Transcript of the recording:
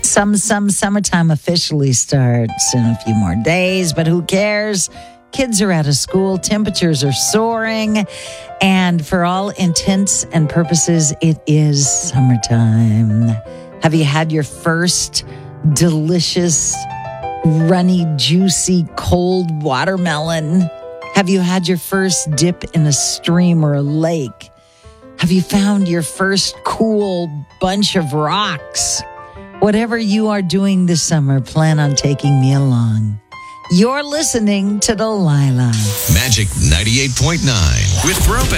Summertime officially starts in a few more days, but who cares? Kids are out of school, temperatures are soaring, and for all intents and purposes, it is summertime. Have you had your first delicious, runny, juicy, cold watermelon? Have you had your first dip in a stream or a lake? Have you found your first cool bunch of rocks? Whatever you are doing this summer, plan on taking me along. You're listening to Delilah. Magic 98.9 with Throwback.